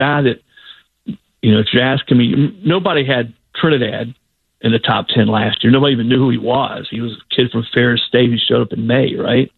guy that, if you're asking me, nobody had Trinidad in the top 10 last year. Nobody even knew who he was. He was a kid from Ferris State who showed up in May, right?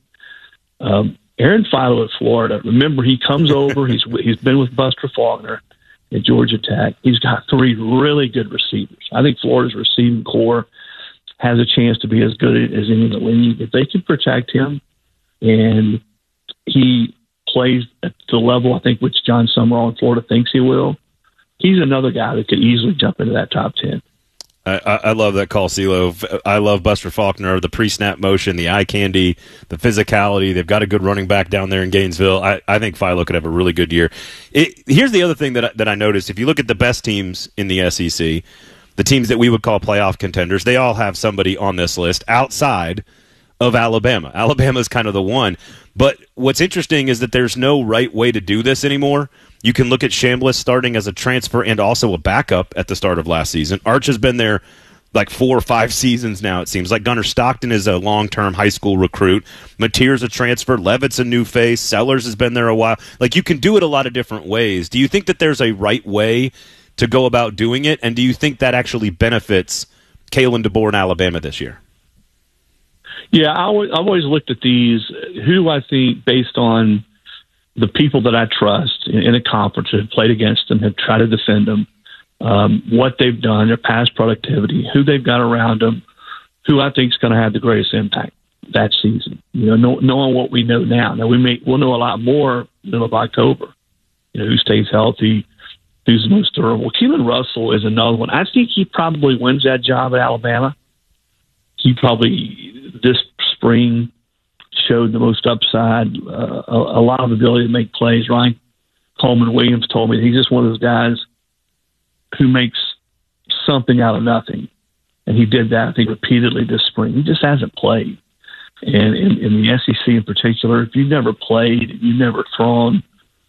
Aaron Philo at Florida. Remember, he comes over. He's been with Buster Faulkner at Georgia Tech. He's got 3 really good receivers. I think Florida's receiving core has a chance to be as good as any in the league. If they can protect him and he plays at the level I think which John Summerall in Florida thinks he will, he's another guy that could easily jump into that top 10. I love that call, CeeLo. I love Buster Faulkner, the pre-snap motion, the eye candy, the physicality. They've got a good running back down there in Gainesville. I think Philo could have a really good year. Here's the other thing that I noticed. If you look at the best teams in the SEC, the teams that we would call playoff contenders, they all have somebody on this list outside of Alabama. Alabama's kind of the one. But what's interesting is that there's no right way to do this anymore. You can look at Chambliss starting as a transfer and also a backup at the start of last season. Arch has been there like 4 or 5 seasons now, it seems like. Gunnar Stockton is a long-term high school recruit. Mateer's a transfer. Levitt's a new face. Sellers has been there a while. Like, you can do it a lot of different ways. Do you think that there's a right way to go about doing it? And do you think that actually benefits Kalen DeBoer in Alabama this year? Yeah, I've always looked at these. Who do I think, based on the people that I trust in a conference who have played against them, have tried to defend them, what they've done, their past productivity, who they've got around them, who I think is going to have the greatest impact that season. Knowing what we know now. Now we'll know a lot more middle of October. Who stays healthy, who's the most durable. Keelan Russell is another one. I think he probably wins that job at Alabama. He probably this spring showed the most upside, a lot of ability to make plays. Ryan Coleman Williams told me he's just one of those guys who makes something out of nothing. And he did that, I think, repeatedly this spring. He just hasn't played. And in the SEC in particular, if you've never played, you've never thrown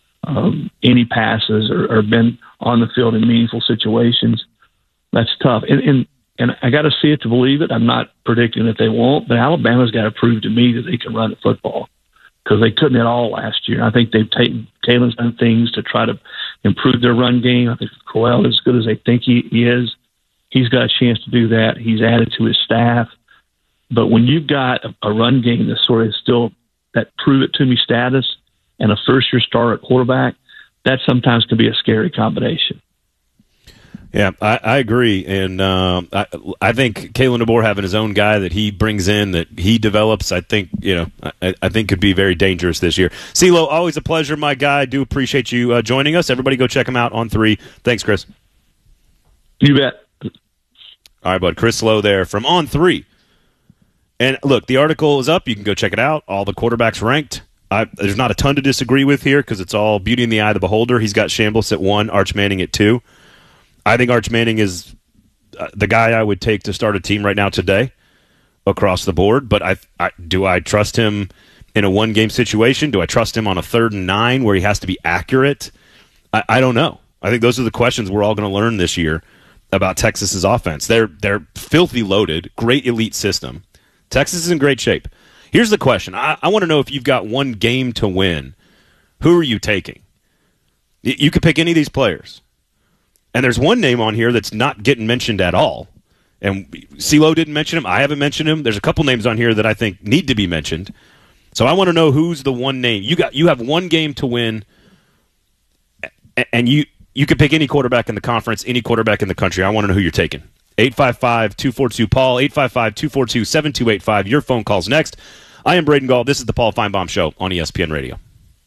any passes or been on the field in meaningful situations, that's tough. And I got to see it to believe it. I'm not predicting that they won't, but Alabama's got to prove to me that they can run the football because they couldn't at all last year. I think Kalen's done things to try to improve their run game. I think Crowell is as good as they think he is. He's got a chance to do that. He's added to his staff. But when you've got a run game that's sort of still that prove-it-to-me status and a first-year starter at quarterback, that sometimes can be a scary combination. Yeah, I agree, and I think Kalen DeBoer having his own guy that he brings in, that he develops, I think I think could be very dangerous this year. CeeLo, always a pleasure, my guy. Do appreciate you joining us. Everybody go check him out on 3. Thanks, Chris. You bet. All right, bud. Chris Lowe there from On 3. And look, the article is up. You can go check it out. All the quarterbacks ranked. There's not a ton to disagree with here because it's all beauty in the eye of the beholder. He's got Chambliss at 1, Arch Manning at 2. I think Arch Manning is the guy I would take to start a team right now today across the board. But do I trust him in a one-game situation? Do I trust him on a 3rd and 9 where he has to be accurate? I don't know. I think those are the questions we're all going to learn this year about Texas's offense. They're filthy loaded, great elite system. Texas is in great shape. Here's the question. I want to know, if you've got one game to win, who are you taking? You could pick any of these players. And there's one name on here that's not getting mentioned at all. And CeeLo didn't mention him. I haven't mentioned him. There's a couple names on here that I think need to be mentioned. So I want to know who's the one name. You have one game to win, and you could pick any quarterback in the conference, any quarterback in the country. I want to know who you're taking. 855-242-PAUL, 855-242-7285. Your phone call's next. I am Braden Gall. This is the Paul Feinbaum Show on ESPN Radio.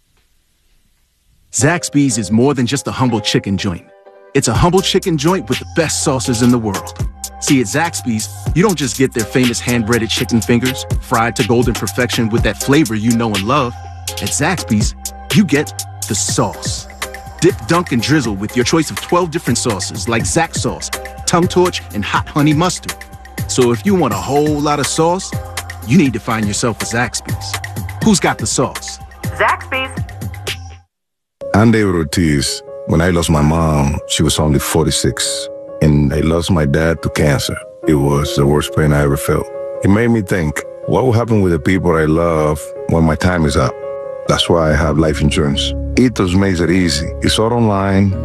Zaxby's is more than just a humble chicken joint. It's a humble chicken joint with the best sauces in the world. See, at Zaxby's, you don't just get their famous hand-breaded chicken fingers, fried to golden perfection with that flavor you know and love. At Zaxby's, you get the sauce. Dip, dunk, and drizzle with your choice of 12 different sauces like Zax sauce, Tongue Torch, and Hot Honey Mustard. So if you want a whole lot of sauce, you need to find yourself a Zaxby's. Who's got the sauce? Zaxby's. I'm David Ortiz. When I lost my mom, she was only 46, and I lost my dad to cancer. It was the worst pain I ever felt. It made me think, what will happen with the people I love when my time is up? That's why I have life insurance. Ethos makes it easy. It's all online.